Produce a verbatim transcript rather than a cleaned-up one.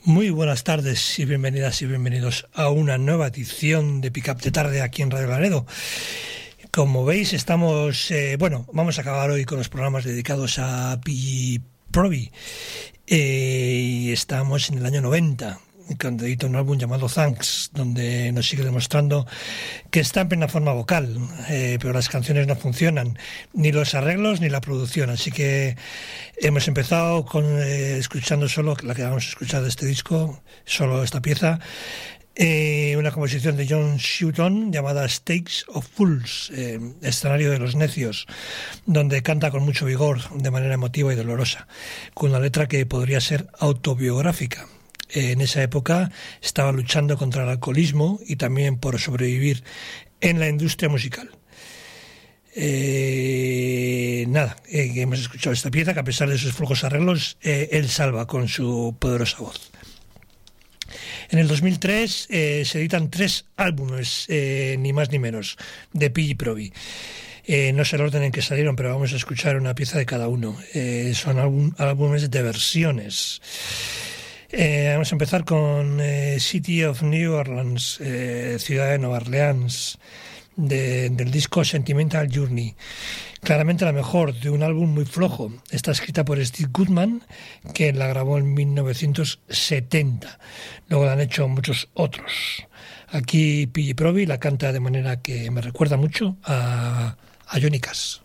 Muy buenas tardes y bienvenidas y bienvenidos a una nueva edición de Pick Up de Tarde aquí en Radio Laredo. Como veis, estamos, eh, bueno, vamos a acabar hoy con los programas dedicados a P G Proby. Eh, estamos en el año noventa, cuando edita un álbum llamado Thanks, donde nos sigue demostrando que está en plena forma vocal, eh, pero las canciones no funcionan, ni los arreglos ni la producción, así que hemos empezado con eh, escuchando solo la que vamos a escuchar de este disco, solo esta pieza, eh, una composición de John Shelton llamada Stakes of Fools, eh, escenario de los necios, donde canta con mucho vigor, de manera emotiva y dolorosa, con una letra que podría ser autobiográfica. En esa época estaba luchando contra el alcoholismo y también por sobrevivir en la industria musical. Eh, nada, eh, hemos escuchado esta pieza que a pesar de sus flojos arreglos, eh, él salva con su poderosa voz. En el dos mil tres eh, se editan tres álbumes, eh, ni más ni menos, de P G Proby. Eh, no sé el orden en que salieron, pero vamos a escuchar una pieza de cada uno. Eh, son álbum, álbumes de versiones. Eh, vamos a empezar con eh, City of New Orleans, eh, ciudad de Nueva Orleans, de, del disco Sentimental Journey. Claramente la mejor, de un álbum muy flojo. Está escrita por Steve Goodman, que la grabó en mil novecientos setenta. Luego la han hecho muchos otros. Aquí P G Proby la canta de manera que me recuerda mucho a, a Johnny Cash.